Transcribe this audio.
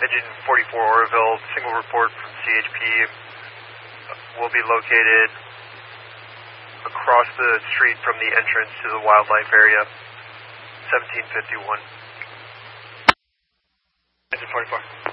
Engine 44 Oroville, single report from CHP. Will be located across the street from the entrance to the wildlife area, 1751. Engine 44.